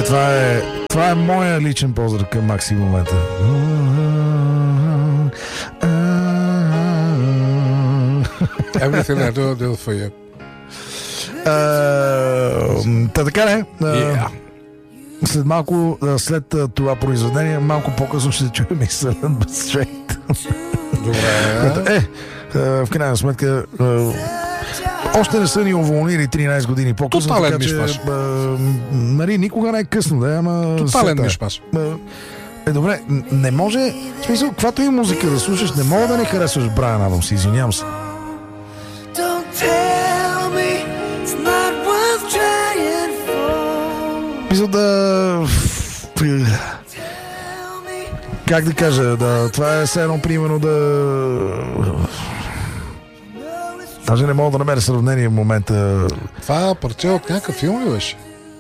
Това е моя личен поздрав към Макси в момента. Everything I do for you. Така не. След малко, след това произведение, малко по-късно ще чуем и Silent But Straight. Добре. В крайна сметка, още не са ни уволнили 13 години по-късно. Тотален мишмаш. Никога не е късно, да, ама... Тотален мишмаш. Добре, не може... В смисъл, каквато и музика да слушаш, не мога да не харесваш Брайан Адамс, извинявам се. Мисля да... Как да кажа, това е все едно примерно да... Даже не мога да намеря сравнение в момента. Това парче от някакъв филм ли беше?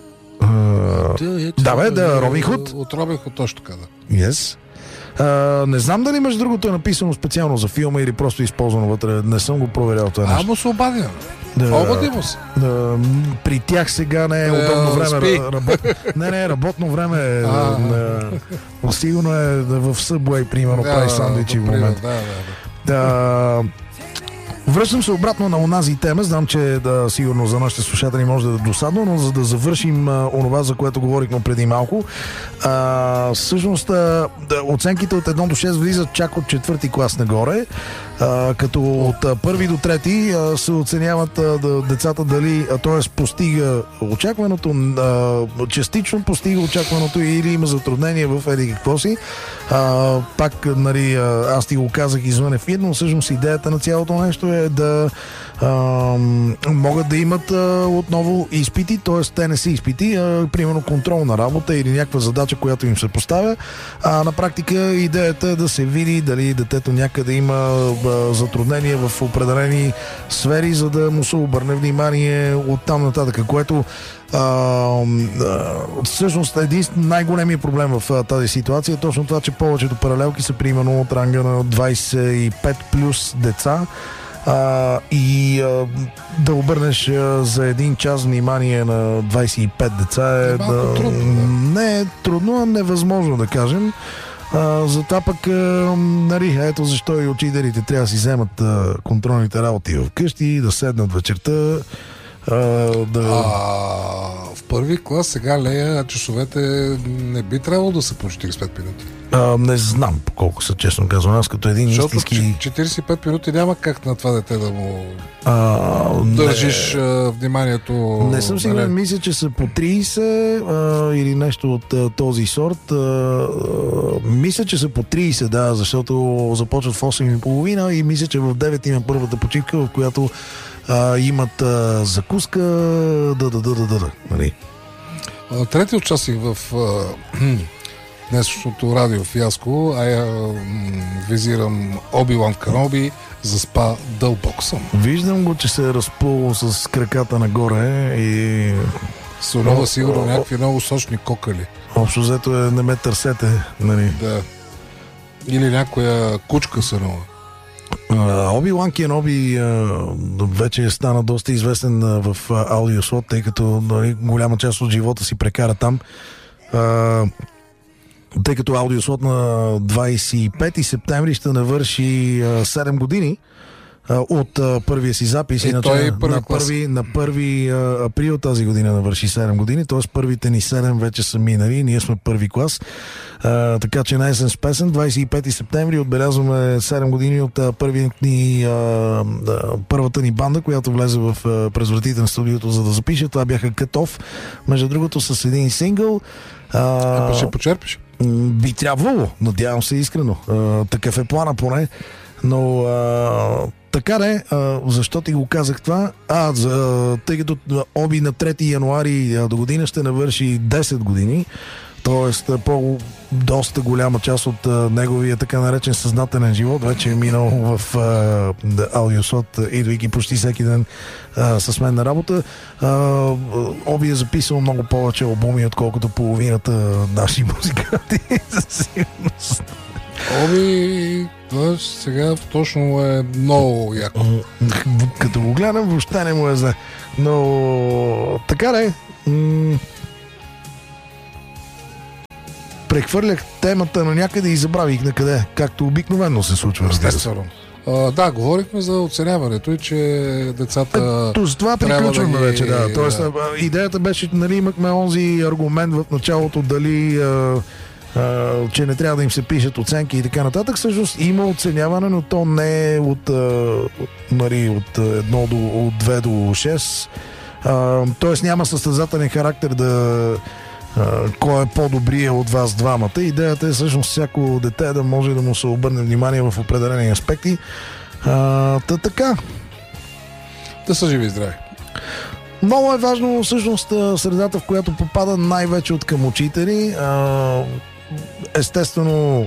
Робин Худ. От Робин Худ, точно така, да. Yes. Не знам дали между другото е написано специално за филма или просто използвано вътре. Не съм го проверял това нещо. Му се обадя. Обади му се. При тях сега не е удобно време. Работно време е. Сигурно е в Subway, примерно, прави сандвичи в момента. Връщам се обратно на онази тема. Знам, че сигурно за нашите слушатели може да е досадно, но за да завършим онова, за което говорихме преди малко, всъщност оценките от 1 до 6 влизат чак от 4-ти клас нагоре, като от първи до трети се оценяват децата дали, т.е. постига очакваното, частично постига очакваното или има затруднение в еди какво си. Пак, аз ти го казах извън ефир, но всъщност идеята на цялото нещо е да могат да имат отново изпити, т.е. те не са изпити, примерно контролна работа или някаква задача, която им се поставя. На практика идеята е да се види дали детето някъде има затруднения в определени сфери, за да му се обърне внимание оттам нататък, което всъщност най-големия проблем в тази ситуация е точно това, че повечето паралелки са примерно от ранга на 25 плюс деца. Да обърнеш за един час внимание на 25 деца не е трудно, а невъзможно да кажем. Затова пък ето защо и учителите трябва да си вземат контролните работи вкъщи, да седнат вечерта. В първи клас сега Лея часовете не би трябвало да са по 45 минути. Не знам колко са, честно казвам. Аз като един истински... 45 минути няма как на това дете да му държиш вниманието. Не съм сигурен, мисля, че са по 30 или нещо от този сорт. Мисля, че са по 30, защото започват в 8:30 и мисля, че в 9 има първата почивка, в която имат закуска. Нали? Трети участник в днешното радио фиаско, визирам Оби-Лан Каноби, заспа дълбоко. Виждам го, че се е разплувал с краката нагоре и... С много сигурно някакви много сочни кокали. Общо взето е не ме търсете, нали? Да. Или някоя кучка са нова. Оби-Лан Кеноби вече стана доста известен в аудиослот, тъй като голяма част от живота си прекара там. Тъй като аудиослот на 25 септември ще навърши 7 години от първия си запис. И той на 1 април тази година навърши 7 години, т.е. първите ни 7 вече са минали, ние сме първи клас. Така че най-сен с песен, 25 септември отбелязваме 7 години от първата ни банда, която влезе през вратите на студиото, за да запише. Това бяха Cut Off, между другото с един сингъл. Ще почерпиш? Би трябвало, надявам се искрено. Такъв е плана поне. Но така не, защо ти го казах това? Тъй като Оби на 3 януари до година ще навърши 10 години, т.е. доста голяма част от неговия така наречен съзнателен живот вече е минал в аудиослот, идвайки почти всеки ден с мен на работа. Оби е записал много повече албуми, отколкото половината наши музиканти, за сигурност. Оби сега точно е много яко. Като го гледам, въобще не му е зле. Но така не. прехвърлях темата на някъде и забравих на къде, както обикновено се случва. Естествено. Да, говорихме за оценяването и че децата... С това приключваме вече, да. Тоест, идеята беше, нали, имахме онзи аргумент в началото, дали че не трябва да им се пишат оценки и така нататък. Всъщност има оценяване, но то не е от 1 от 2 до 6. Тоест няма състезателен характер да кой е по-добрия от вас двамата. Идеята е всъщност всяко дете да може да му се обърне внимание в определени аспекти. Така. Да са живи и здрави. Много е важно всъщност средата, в която попада най-вече от към учители. Естествено,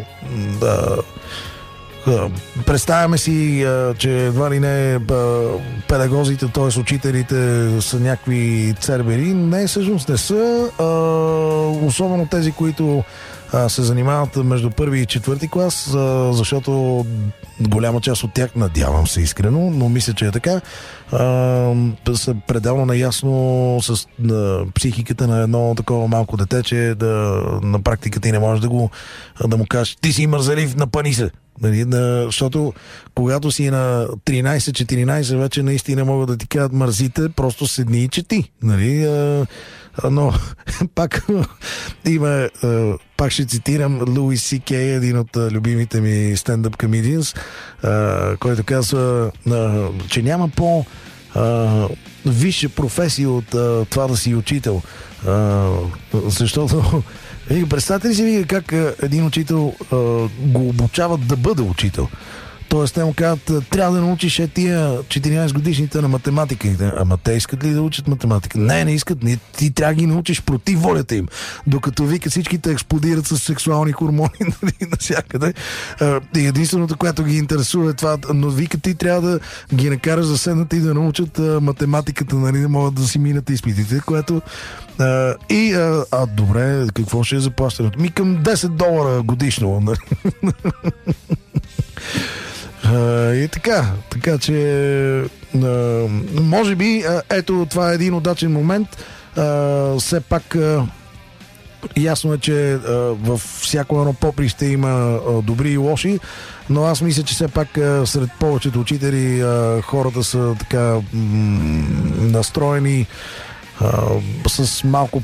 представяме си, че едва ли не педагозите, т.е. учителите са някакви цербери. Не, всъщност не са. Особено тези, които се занимават между първи и четвърти клас, защото голяма част от тях, надявам се искрено, но мисля, че е така, са пределно наясно с психиката на едно такова малко дете, че на практика ти не можеш да му кажеш: ти си мързелив, напъни се. Защото когато си на 13-14, вече наистина могат да ти кажат мързите, просто седни и чети. Нали? Но пак има, пак ще цитирам Луис Си Кей, един от любимите ми стендъп комедианс, който казва, че няма висша професия от това да си учител. Защото представете ли си как един учител го обучават да бъде учител? Тоест, те му казват, трябва да научиш тия 14 годишните на математика. Ама те искат ли да учат математика? Не искат. Ти трябва да ги научиш против волята им. Докато вика, всичките експлодират с сексуални хормони навсякъде. И единственото, което ги интересува е това. Но вика, ти трябва да ги накараш да седнат и да научат математиката, нали, да могат да си минат изпитите, което... добре, какво ще е заплащането? Към $10 годишно. И така че може би ето това е един удачен момент. Все пак ясно е, че във всяко едно поприще има добри и лоши, но аз мисля, че все пак сред повечето учители хората са така настроени с малко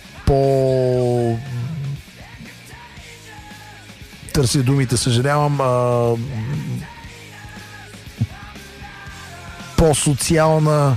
търся думите, съжалявам, по-социална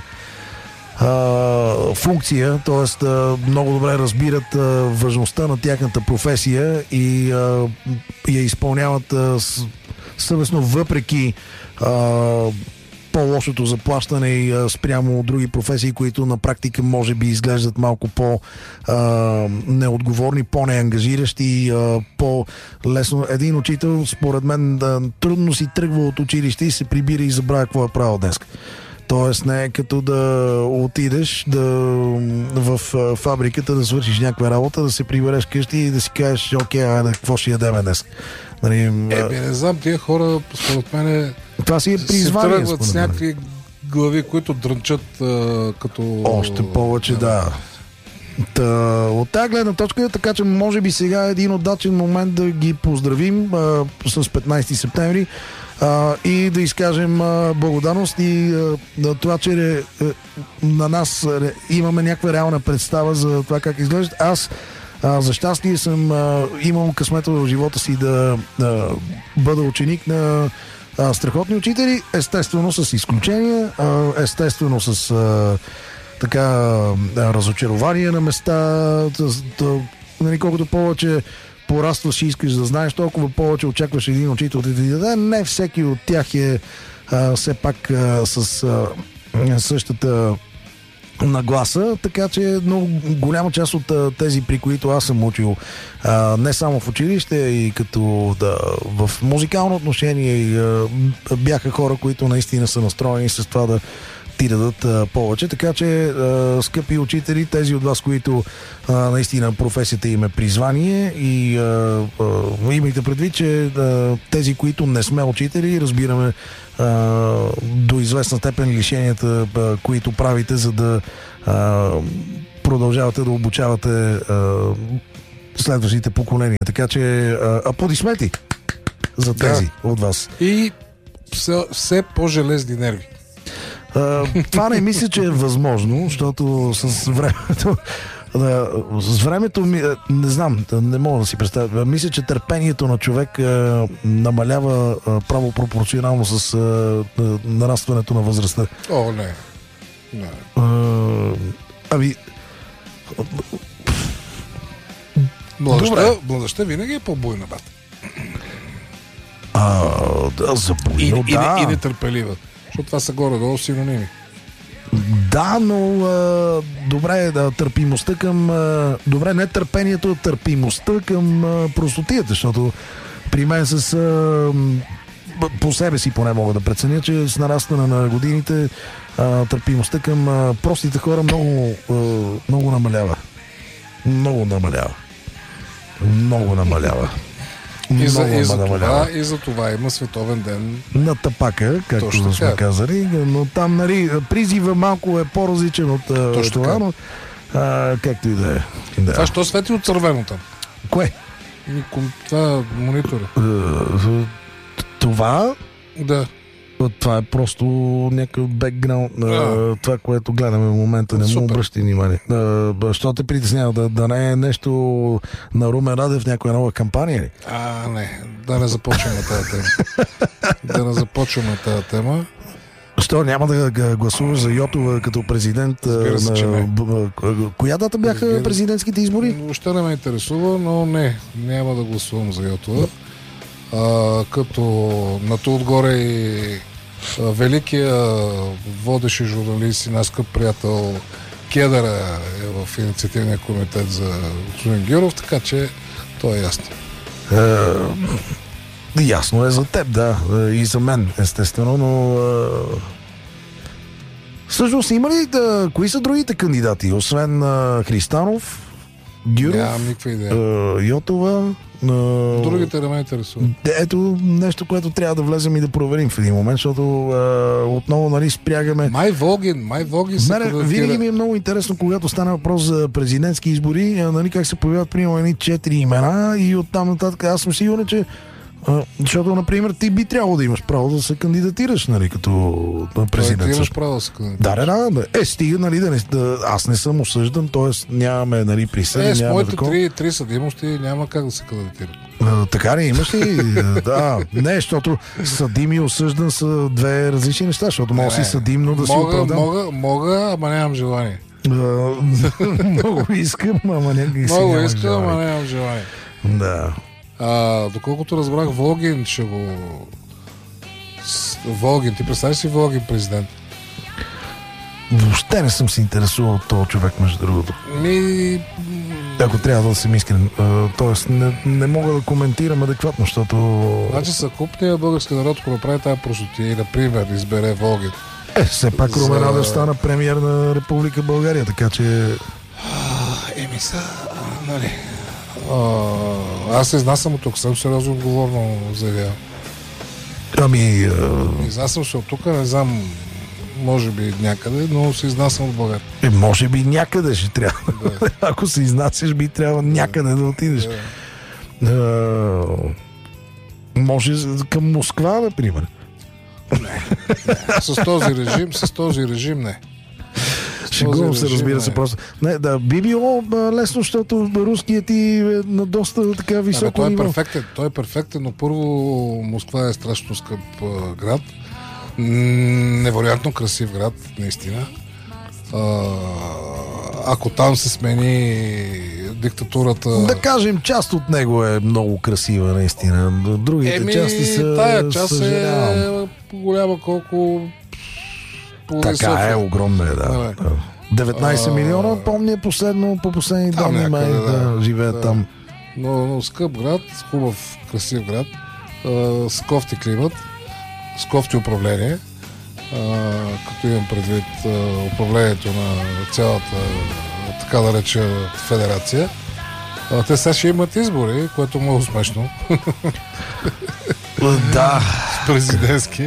функция, т.е. много добре разбират важността на тяхната професия и я изпълняват съвестно, въпреки по-лошото заплащане и спрямо други професии, които на практика може би изглеждат малко по-неотговорни, по-неангажиращи, по-лесно. Един учител, според мен, трудно си тръгва от училище и се прибира и забравя какво е правил днес. Тоест не е като да отидеш в фабриката, да свършиш някаква работа, да се прибереш къщи и да си кажеш: окей, какво ще ядем днес. Нали, не знам, тия хора, според мен, това си е призвание, се тръгват с някакви глави, които дрънчат като... Още повече, да. От тази гледна точка, така че може би сега е един удачен момент да ги поздравим с 15 септември и да изкажем благодарност и това, че на нас имаме някаква реална представа за това как изглеждат. Аз за щастие съм имал късмета в живота си да бъда ученик на страхотни учители, естествено с изключения, естествено с разочарование на места. Колкото повече порастваш и искаш да знаеш, толкова повече очакваш един учител да ти даде. Не всеки от тях е все пак с същата нагласа, така че много голяма част от тези, при които аз съм учил, не само в училище, и като в музикално отношение, бяха хора, които наистина са настроени с това да ти дадат повече. Така че, скъпи учители, тези от вас, които наистина професията им е призвание, и имайте предвид, че тези, които не сме учители, разбираме до известна степен лишенията, които правите, за да продължавате да обучавате следващите поколения. Така че аплодисменти за тези от вас. И все по-железни нерви. Това не мисля, че е възможно, защото с времето ми, не знам, не мога да си представя. Мисля, че търпението на човек намалява право пропорционално с нарастването на възрастта. О, не. Младостта винаги е по-буйна, бат. За буйно, и нетърпелива. Защото това са горе-долу синоними. Да, но добре, търпимостта към... добре, не търпението, а търпимостта към простотията, защото при мен по себе си поне мога да преценя, че с нарастване на годините търпимостта към простите хора много намалява. Много намалява. И за това има Световен ден на тапака, както сме казали, но там призива малко е по-различен от това, но както и да е. Това що свети от червено там? Кое? Това монитора. Това? Да. Това е просто някакъв бекграунд на това, което гледаме в момента. Не му обръщай внимание. Що те притеснява? Да не е нещо на Румен Радев в някоя нова кампания ли? Не. Да не започваме тази тема. Що, няма да гласуваш за Йотова като президент? Коя дата бяха президентските избори? Въобще не ме интересува, но няма да гласувам за Йотова. Като на то отгоре и великия водещ журналист и наш скъп приятел Кедъра е в инициативния комитет за господин Гюров, така че то е ясно. Ясно е за теб, да. И за мен, естествено, но всъщност има ли кои са другите кандидати, освен Христанов, Гюров, нямам никаква идея. Йотова? Другите да ме интересуват. Ето нещо, което трябва да влезем и да проверим в един момент, защото отново спрягаме. Май Волгин се винаги ми е много интересно, когато стане въпрос за президентски избори, как се появяват примерно едни 4 имена и оттам нататък аз съм сигурен, че защото, например, ти би трябвало да имаш право да се кандидатираш, като президент. Ти имаш право да се кандидатираш. Да. Стига, аз не съм осъждан, т.е. нямаме присъди. С моите три съдимости няма как да се кандидатира. Така ли, имаш ли? Да. Не, защото съдим и осъждан са две различни неща, защото мога си съдим, но да си оправдам. Мога, ама нямам желание. Много искам, ама нямам желание. Да. Доколкото разбрах, Волгин ще го... Волгин, ти представиш си Волгин президент? Въобще не съм се интересувал от този човек, между другото. Ако трябва да съм искрен. Тоест, не мога да коментирам адекватно, защото... Значи съкупният български народ, ако направи тази простотия и, например, избере Волгин. Все пак Румен Радев стана премиер на Република България, така че... Аз се изнасям от тук, съм сериозно отговорно заявявам. Изнасям се от тук, не знам, може би някъде, но се изнасям от България. Може би някъде ще трябва. Да. Ако се изнасяш, би трябва някъде да отидеш. Може към Москва, например. Не. С този режим не. Шегувам се, разбира се, просто. Би било лесно, защото руският ти е на доста така високо ниво. Той е перфектен, но първо Москва е страшно скъп град. Невероятно красив град, наистина. Ако там се смени диктатурата... Да кажем, част от него е много красива, наистина. Другите части са... Тая част е голяма колко... Така е, огромна е, да. 19 милиона, помня по последни данни, да живеят там. Но скъп град, хубав, красив град, с кофти климат, с кофти управление, като имам предвид управлението на цялата, така да реча, федерация. Те сега ще имат избори, което е много смешно. Да. Президентски,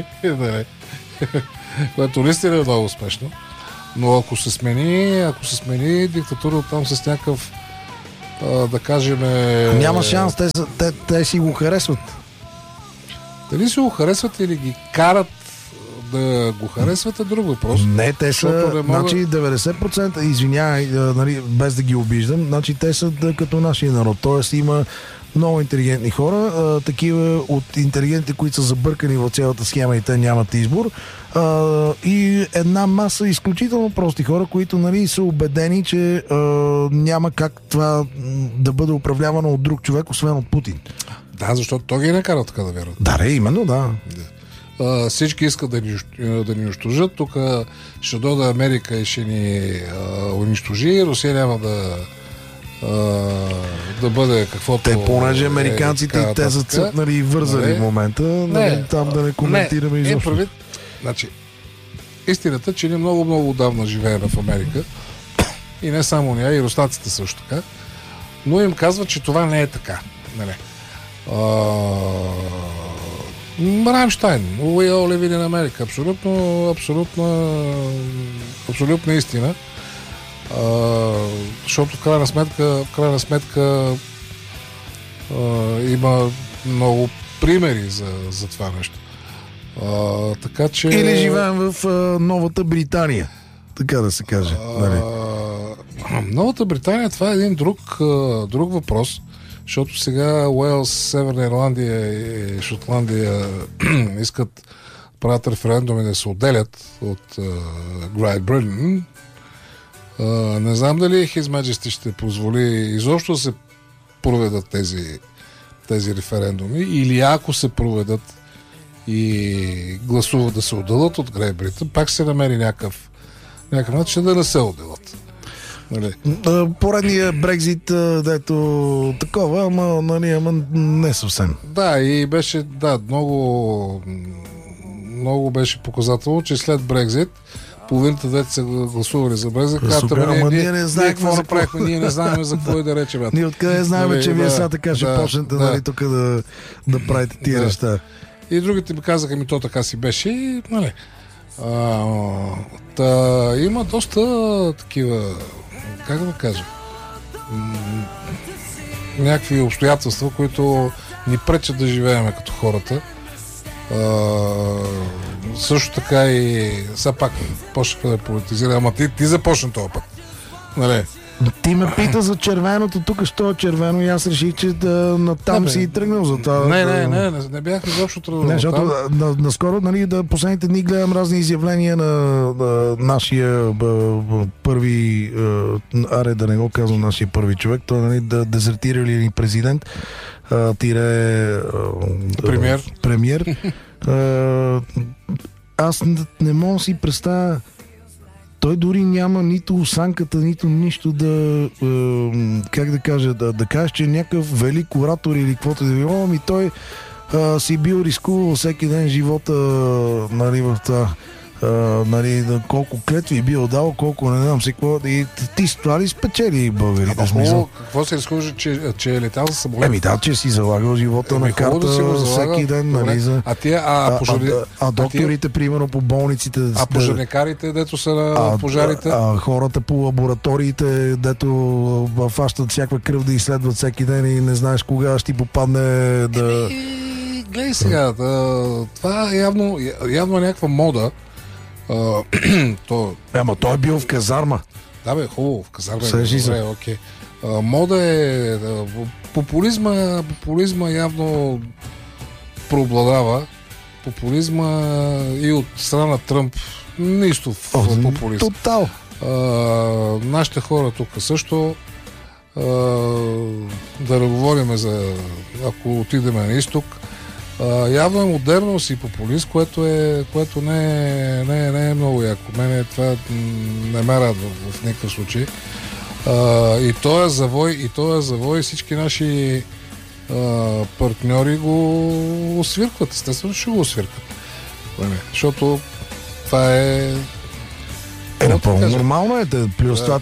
което наистина е много успешно. Но ако се смени диктатура там с някакъв да кажем... Няма шанс, те си го харесват. Дали си го харесват или ги карат да го харесват е друг въпрос. Не, те са, значи 90%, извинявай, нали, без да ги обиждам, значи те са като нашия народ. Тоест има много интелигентни хора, такива от интелигентите, които са забъркани в цялата схема и те нямат избор, и една маса изключително прости хора, които, нали, са убедени, че няма как това да бъде управлявано от друг човек, освен от Путин. Да, защото той ги не кара така да вярват. Да, именно, да. Всички искат да ни унищожат. Тук ще дойде Америка и ще ни унищожи. Русия няма да бъде каквото... Те, понеже американците и те са цъпнали и вързали в момента, там да не коментираме изобщо. Значи, истината, че ние много отдавна живеем в Америка и не само ние, и руснаците също така, но им казват, че това не е така. Нали? Рамштайн, We all live in America. Абсолютна истина. Защото в крайна сметка има много примери за това нещо. Така че... Или живеем в Новата Британия, така да се каже. Новата Британия, това е един друг въпрос, защото сега Уелс, Северна Ирландия и Шотландия искат правят референдуми да се отделят от Great Britain. Не знам дали His Majesty ще позволи изобщо да се проведат тези референдуми, или ако се проведат и гласуват да се отделят от Great Britain, пак се намери някакъв начин да не се отделят. Нали? Поредния Брекзит, дето такова, ама не съвсем. Да, и беше много беше показателно, че след Брекзит половината дете са гласували за Брекзит. Ние не знаем какво направихме, ние не знаем за какво и да речем. Ние откъде знаем, че вие сега така ще почнете, нали, тук да правите тия неща. И другите ми казаха, то така си беше и, нали. Има доста такива, как да кажа, някакви обстоятелства, които ни пречат да живеем като хората. Също така и все пак почнаха да политизира, ама ти започна този път. Нали? Ти ме пита за червеното, тук що е червено и аз реших, че натам си тръгнал за това. Не бях изобщо тръгнал. Защото наскоро, нали, последните дни гледам разни изявления на нашия първи, да не го казвам нашия първи човек, той, нали, да дезертира ли президент, премиер. Аз не мога да си представя. Той дори няма нито осанката, нито нищо как да кажа, да каже, че е някакъв велик оратор или каквото да било, ами той си бил рискувал всеки ден живота, нали, в това, нали, колко клетви бил дал, колко не знам си какво, и ти с това ли спечели българите? Какво се рискува, че е летал за самолет? Да, че си залагал живота на карта всеки ден, нали, а докторите, примерно, по болниците, пожарникарите, дето са на пожарите, хората по лабораториите, дето фащат всякаква кръв да изследват всеки ден и не знаеш кога ще ти попадне Гледай сега, това е явно някаква мода. Ама той е бил в казарма. Да, бе, хубаво, в казарма е добре, окей. Мода е... Популизма явно преобладава. Популизма и от страна на Тръмп нищо в популизм. Тотал. Нашите хора тук също, да говорим за, ако отидем на изток, явно е модерност и популист, което не е много яко. Мене това не ме радва в никакъв случай. И този завой всички наши партньори го освиркват. Естествено, ще го освиркват. Защото това е... напълно нормално е. Плюс това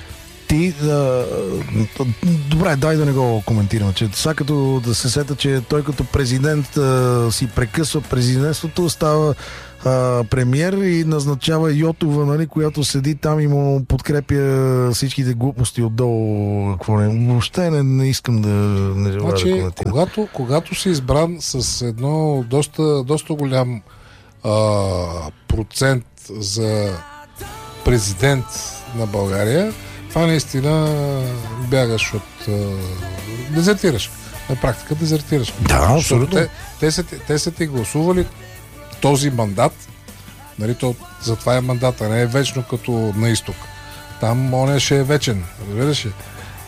добре, дай да не го коментираме, че сега като да се сета, че той като президент си прекъсва президентството, става премиер и назначава Йотова, нали, която седи там и му подкрепя всичките глупости отдолу. Какво не? Въобще не искам не желая да коментирам. Когато си избран с едно доста голям процент за президент на България, това наистина бягаш от... дезертираш. На практика дезертираш. Да, абсолютно. Те са ти гласували този мандат, нали, затова е мандата, не е вечно като на изток. Там он ще е вечен, разбираш ли?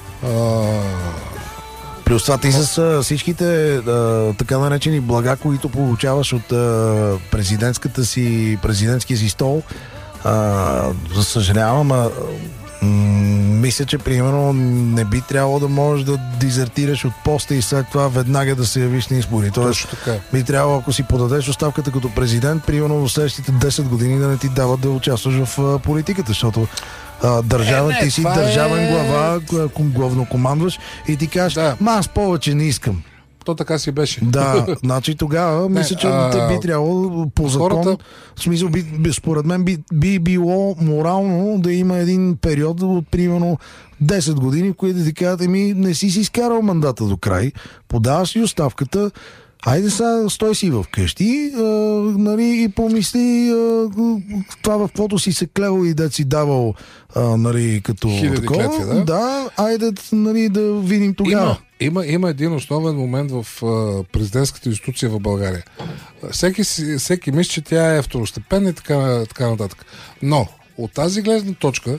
Плюс това ти с всичките така наречени блага, които получаваш от президентския си стол, съжалявам, мисля, че примерно не би трябвало да можеш да дезертираш от поста и след това веднага да се явиш на избори. Тоест, би трябвало, ако си подадеш оставката като президент, примерно в следващите 10 години да не ти дават да участваш в политиката, защото ти си държавен глава, главнокомандваш и ти кажеш, аз повече не искам. То така си беше. Да, значи тогава мисля, че би трябвало по закон, в смисъл, според мен би било морално да има един период от примерно 10 години, в които да ти кажат, не си изкарал мандата до край, подаваш си оставката, айде сега стой си вкъщи, нали, и помисли това в каквото си се клевал и да си давал, нали, като такова. Клетви, да, айде, нали, да видим тогава. Има един основен момент в президентската институция в България. Всеки мисли, че тя е второстепенна и така нататък. Но от тази гледна точка,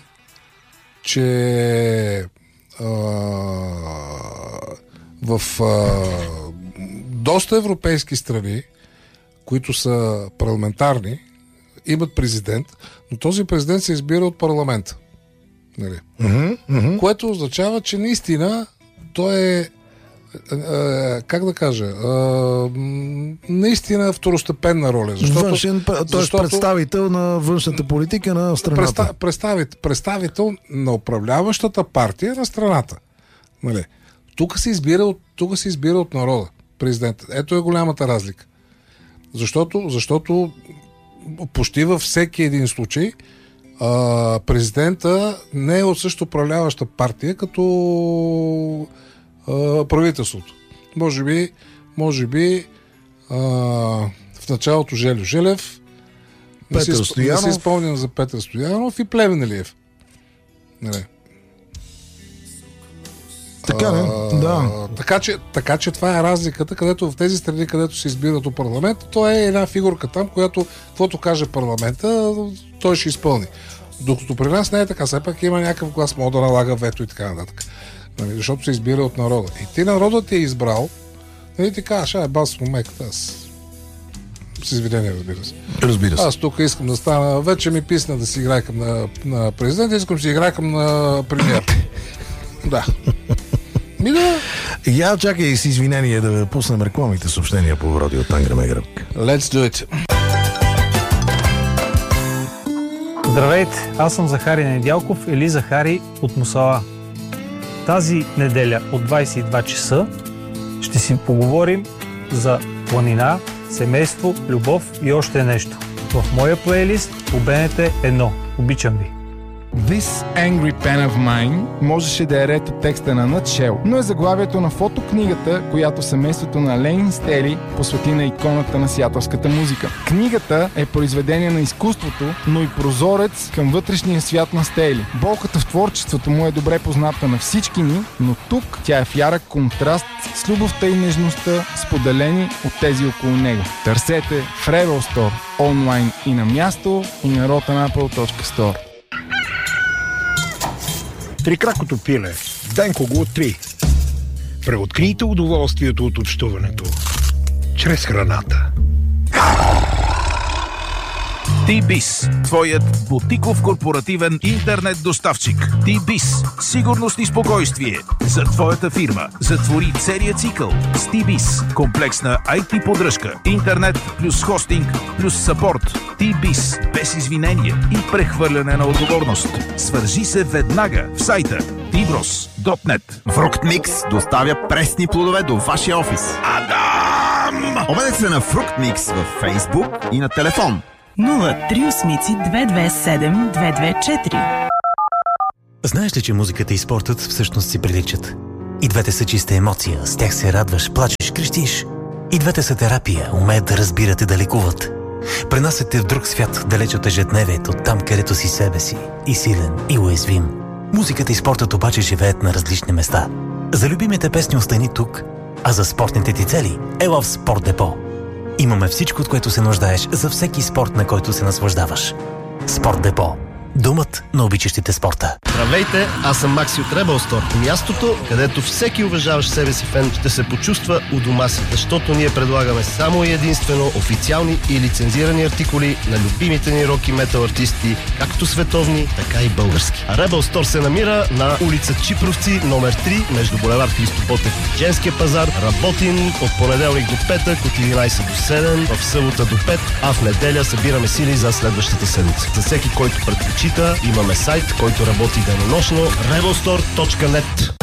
че в доста европейски страни, които са парламентарни, имат президент, но този президент се избира от парламента. Нали? Което означава, че наистина той е, как да кажа, наистина второстепенна роля. Защото представител на външната политика на страната. Представител на управляващата партия на страната. Нали? Тук се избира от народа президент. Ето е голямата разлика. Защото почти във всеки един случай президента не е от също управляваща партия като правителството. Може би в началото Желю Желев, не си спомням за Петър Стоянов и Плевнелиев. Нали? Така че това е разликата, където в тези страни, където се избират от парламента, то е една фигурка там, която каквото каже парламента, той ще изпълни. Докато при нас не е така, все пак има някакъв глас, може да налага вето и така нататък. Нали, защото се избира от народа. И ти народът ти е избрал, нали, ти кажеш, бас момеката, аз с извинение, разбира се. Аз тук искам да стана, вече ми писна да си играйкам на президента, искам да си играйкам на премиер. Да. Я чакай с извинение да пуснем рекламните съобщения по радио Тангра Мегрък. Let's do it. Здравейте, аз съм Захари Недялков или Захари от Мусала. Тази неделя от 22 часа ще си поговорим за планина, семейство, любов и още нещо. В моя плейлист по БНТ 1. Обичам ви! This Angry Pen of Mine можеше да е ред от текста на Nutshell, но е заглавието на фотокнигата, която семейството на Ленин Стели посвети на иконата на сиатълската музика. Книгата е произведение на изкуството, но и прозорец към вътрешния свят на Стели. Болката в творчеството му е добре позната на всички ни, но тук тя е в ярък контраст с любовта и нежността, споделени от тези около него. Търсете в Rebel Store, онлайн и на място, и на rotanapple.store. Трикракото пиле. Денко го 3. Преоткрийте удоволствието от общуването чрез храната. T-Biz, твоят бутиков корпоративен интернет доставчик. T-Biz, сигурност и спокойствие за твоята фирма. Затвори целия цикъл с T-Biz. Комплексна IT поддръжка, интернет плюс хостинг плюс съпорт. T-Biz, без извинения и прехвърляне на отговорност. Свържи се веднага в сайта tbros.net. Fructmix доставя пресни плодове до вашия офис. Адам! Обадете се на Fructmix във Facebook и на телефон 038-227-224. Знаеш ли, че музиката и спортът всъщност си приличат? И двете са чиста емоция, с тях се радваш, плачеш, крещиш. И двете са терапия, умеят да разбират и да лекуват. Пренасят те в друг свят, далеч от ежедневието, там където си себе си, и силен, и уязвим. Музиката и спортът обаче живеят на различни места. За любимите песни остани тук, а за спортните ти цели ела в Спорт Депо. Имаме всичко, от което се нуждаеш за всеки спорт, на който се наслаждаваш. Спорт Депо. Домът на обичащите спорта. Здравейте, аз съм Макси от Rebel Store. Мястото, където всеки уважаващ себе си фен ще се почувства у дома си, защото ние предлагаме само и единствено официални и лицензирани артикули на любимите ни рок и метал артисти, както световни, така и български. А Rebel Store се намира на улица Чипровци, номер 3, между булевард Христо Ботев и Женския пазар. Работим от понеделник до петък, от 11 до 7, в събота до 5, а в неделя събираме сили за следващата седмица. За всеки, който предпочита, имаме сайт, който работи денонощно, rebelstore.net.